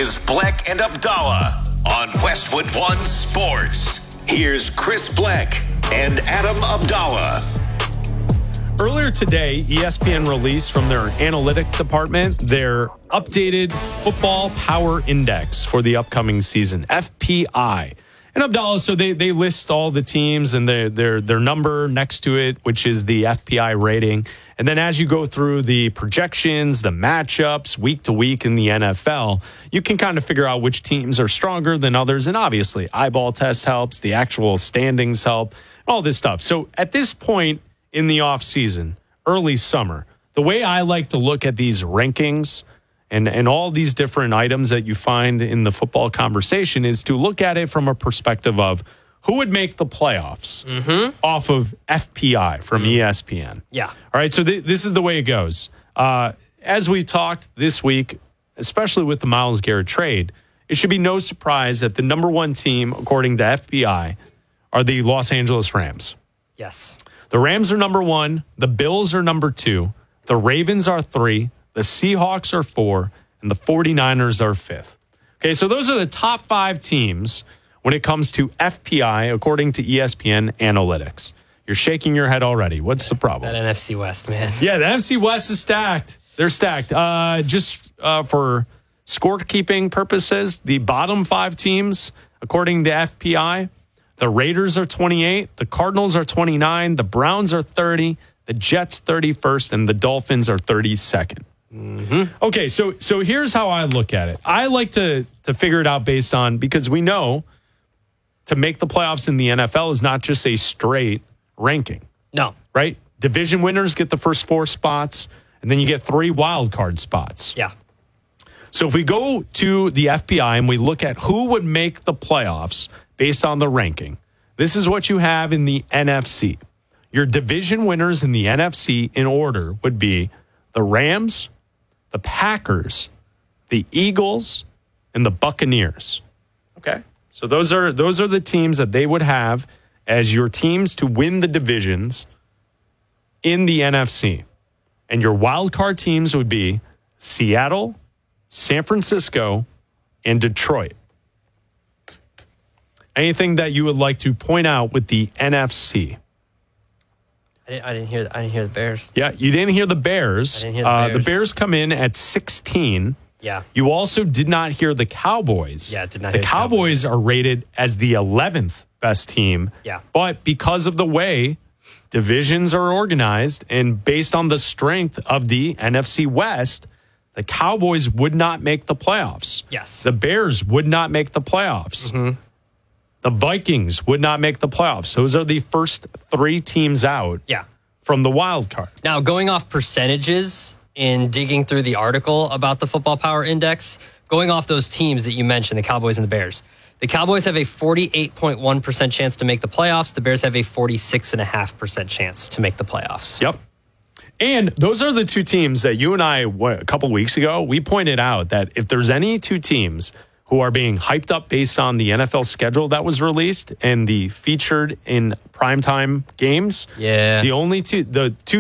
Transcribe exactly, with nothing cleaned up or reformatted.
is Black and Abdallah on Westwood One Sports. Here's Chris Black and Adam Abdallah. Earlier today, E S P N released from their analytic department their updated Football Power Index for the upcoming season, F P I. And Abdallah, so they, they list all the teams and their, their their number next to it, which is the F P I rating. And then as you go through the projections, the matchups, week to week in the N F L, you can kind of figure out which teams are stronger than others. And obviously, eyeball test helps, the actual standings help, all this stuff. So at this point in the offseason, early summer, the way I like to look at these rankings and, and all these different items that you find in the football conversation is to look at it from a perspective of who would make the playoffs mm-hmm. off of F P I from mm-hmm. E S P N. Yeah. All right, so th- this is the way it goes. Uh, as we talked this week, especially with the Myles Garrett trade, it should be no surprise that the number one team, according to F P I, are the Los Angeles Rams. Yes. The Rams are number one. The Bills are number two. The Ravens are three. The Seahawks are four. And the 49ers are fifth. Okay, so those are the top five teams when it comes to F P I, according to E S P N Analytics. You're shaking your head already. What's the problem? That N F C West, man. Yeah, the N F C West is stacked. They're stacked. Uh, just uh, for scorekeeping purposes, the bottom five teams, according to F P I, the Raiders are twenty-eight, the Cardinals are twenty-nine, the Browns are thirty, the Jets thirty-first, and the Dolphins are thirty-second. Mm-hmm. Okay, so so here's how I look at it. I like to to figure it out based on, because we know to make the playoffs in the N F L is not just a straight ranking. No. Right? Division winners get the first four spots, and then you get three wild card spots. Yeah. So if we go to the F P I and we look at who would make the playoffs based on the ranking, this is what you have in the N F C. Your division winners in the N F C in order would be the Rams, the Packers, the Eagles, and the Buccaneers. Okay? So those are those are the teams that they would have as your teams to win the divisions in the N F C. And your wild card teams would be Seattle, San Francisco, and Detroit. Anything that you would like to point out with the N F C? I didn't, I didn't hear. I didn't hear the Bears. Yeah, you didn't hear the Bears. I didn't hear the uh, Bears. The Bears come in at sixteen. Yeah. You also did not hear the Cowboys. Yeah, did not the hear the Cowboys. The Cowboys are rated as the eleventh best team. Yeah. But because of the way divisions are organized and based on the strength of the N F C West, the Cowboys would not make the playoffs. Yes. The Bears would not make the playoffs. Mm-hmm. The Vikings would not make the playoffs. Those are the first three teams out Yeah. from the wild card. Now, going off percentages in digging through the article about the Football Power Index, going off those teams that you mentioned, the Cowboys and the Bears, the Cowboys have a forty-eight point one percent chance to make the playoffs. The Bears have a forty-six point five percent chance to make the playoffs. Yep. And those are the two teams that you and I, what, a couple weeks ago, we pointed out that if there's any two teams who are being hyped up based on the N F L schedule that was released and the featured in primetime games, Yeah. the only two, the two